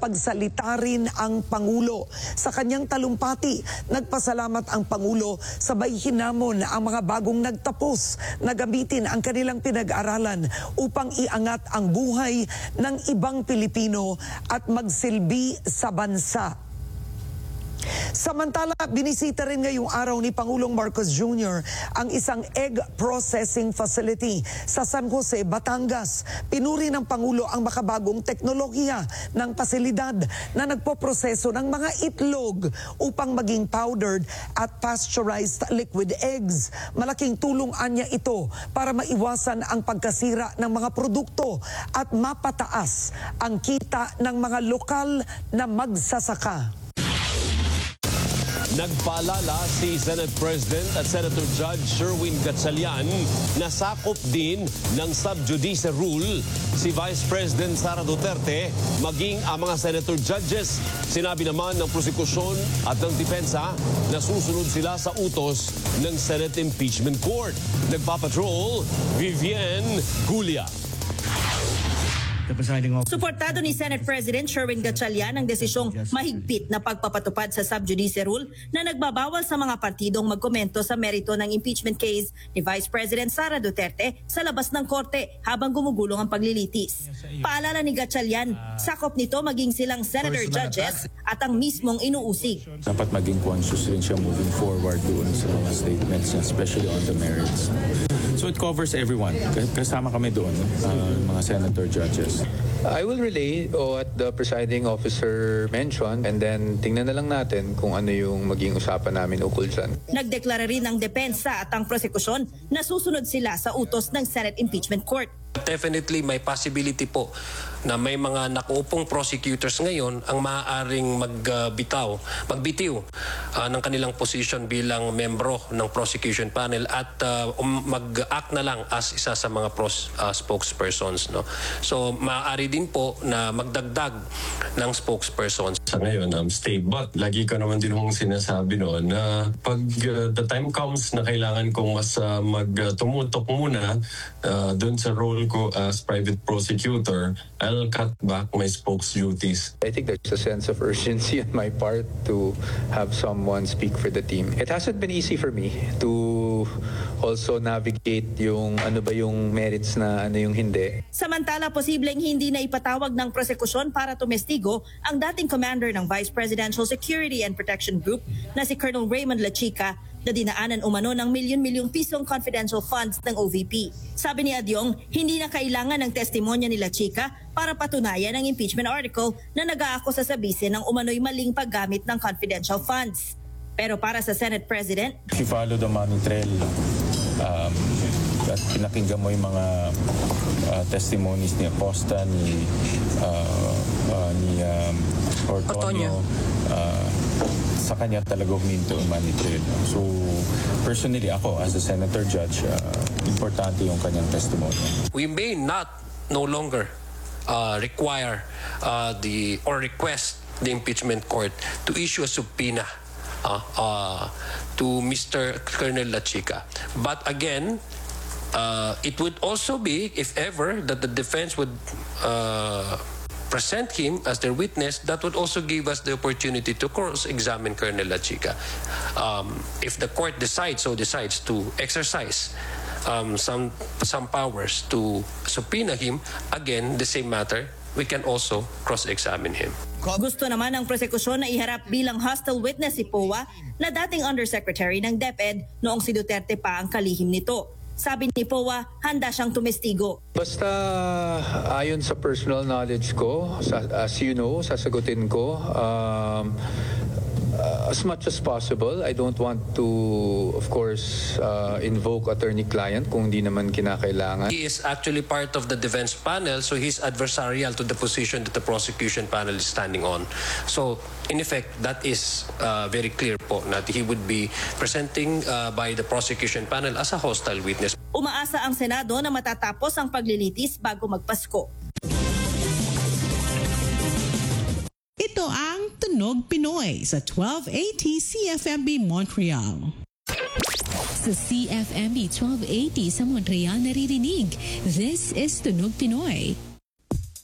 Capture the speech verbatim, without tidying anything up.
nakapagsalita rin ang Pangulo. Sa kanyang talumpati, nagpasalamat ang Pangulo sabay hinamon ang mga bagong nagtapos na gamitin ang kanilang pinag-aralan upang iangat ang buhay ng ibang Pilipino at magsilbi sa bansa. Samantala, binisita rin ngayong araw ni Pangulong Marcos Junior ang isang egg processing facility sa San Jose, Batangas. Pinuri ng Pangulo ang makabagong teknolohiya ng pasilidad na nagpoproseso ng mga itlog upang maging powdered at pasteurized liquid eggs. Malaking tulong anya ito para maiwasan ang pagkasira ng mga produkto at mapataas ang kita ng mga lokal na magsasaka. Nagpaalala si Senate President at Senator Judge Sherwin Gatchalian na sakop din ng sub judice rule si Vice President Sara Duterte maging ang mga Senator Judges. Sinabi naman ng prosekusyon at ng depensa na susunod sila sa utos ng Senate Impeachment Court. Nagpapatrol, Vivienne Gulia. Suportado ni Senate President Sherwin Gatchalian ang desisyong mahigpit na pagpapatupad sa sub judice rule na nagbabawal sa mga partidong magkomento sa merito ng impeachment case ni Vice President Sara Duterte sa labas ng korte habang gumugulong ang paglilitis. Paalala ni Gatchalian, sakop nito maging silang senator judges at ang mismong inuusig. Dapat maging conscious rin siya moving forward doon sa mga statements, especially on the merits. So it covers everyone. Kasama kami doon, uh, mga senator judges. I will relay what the presiding officer mentioned and then tingnan na lang natin kung ano yung maging usapan namin ukol dyan. Nagdeklara rin ang depensa at ang prosekusyon na susunod sila sa utos ng Senate Impeachment Court. Definitely may possibility po na may mga nakuupong prosecutors ngayon ang maaaring magbitaw, magbitiw uh, ng kanilang position bilang membro ng prosecution panel at uh, um, mag-act na lang as isa sa mga pros, uh, spokespersons. No? So maaari din po na magdagdag ng spokespersons. Sa ngayon, um, stay. But lagi ko naman din hong sinasabi noon na pag uh, the time comes na kailangan kong mas uh, magtumutok uh, muna uh, dun sa role ko as private prosecutor, I'll cut back my spokes duties. I think there's a sense of urgency on my part to have someone speak for the team. It hasn't been easy for me to also navigate yung ano ba yung merits na ano yung hindi. Samantala, posibleng hindi na ipatawag ng prosekusyon para tumestigo ang dating commander ng Vice Presidential Security and Protection Group na si Colonel Raymond Lachica na dinaanan umano ng milyon-milyong pisong confidential funds ng O V P. Sabi ni Adyong, hindi na kailangan ng testimonya ni Lachica para patunayan ang impeachment article na nag-aakusa sa bise ng umano'y maling paggamit ng confidential funds. Pero para sa Senate President, if you follow the money trail, um, at pinakinggan mo yung mga uh, testimonies ni Acosta, ni, uh, uh, ni um, Ortonio, uh, sa kanya talaga huminto ang money trail. So, personally, ako, as a senator judge, uh, importante yung kanyang testimony. We may not no longer uh, require uh, the or request the impeachment court to issue a subpoena uh, uh, to Mister Colonel Lachica. But again, uh, it would also be, if ever, that the defense would uh, present him as their witness, that would also give us the opportunity to cross-examine Colonel Lachica. Um, if the court decides, so decides to exercise um, some, some powers to subpoena him, again, the same matter, we can also cross-examine him. Gusto naman ng prosekusyon na iharap bilang hostile witness si P O A na dating undersecretary ng DepEd noong si Duterte pa ang kalihim nito. Sabi ni P O A, handa siyang tumestigo. Basta ayon sa personal knowledge ko, sa, as you know, sasagutin ko um, uh, as much as possible. I don't want to, of course, uh, invoke attorney-client kung hindi naman kinakailangan. He is actually part of the defense panel, so he's adversarial to the position that the prosecution panel is standing on. So, in effect, that is uh, very clear po that he would be presenting uh, by the prosecution panel as a hostile witness. Umaasa ang Senado na matatapos ang paglilitis bago magpasko. Ito ang Tunog Pinoy sa twelve eighty C F M B Montreal. Sa C F M B twelve eighty sa Montreal naririnig, this is Tunog Pinoy.